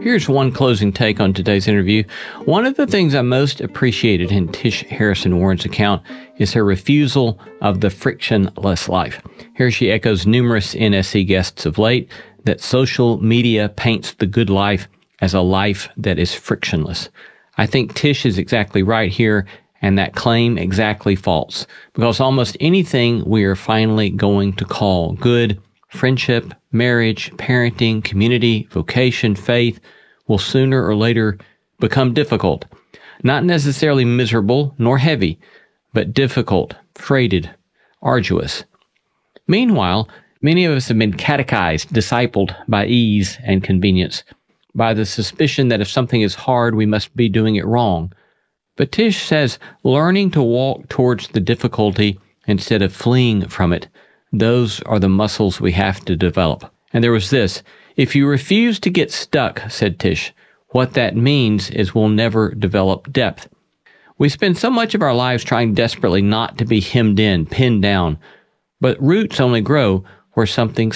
Here's one closing take on today's interview. One of the things I most appreciated in Tish Harrison Warren's account is her refusal of the frictionless life. Here she echoes numerous NSC guests of late that social media paints the good life as a life that is frictionless. I think Tish is exactly right here, and that claim exactly false, because almost anything we are finally going to call good, friendship, marriage, parenting, community, vocation, faith, will sooner or later become difficult. Not necessarily miserable nor heavy, but difficult, freighted, arduous. Meanwhile, many of us have been catechized, discipled by ease and convenience, by the suspicion that if something is hard, we must be doing it wrong. But Tish says learning to walk towards the difficulty instead of fleeing from it, those are the muscles we have to develop. And there was this: if you refuse to get stuck, said Tish, what that means is we'll never develop depth. We spend so much of our lives trying desperately not to be hemmed in, pinned down, but roots only grow where something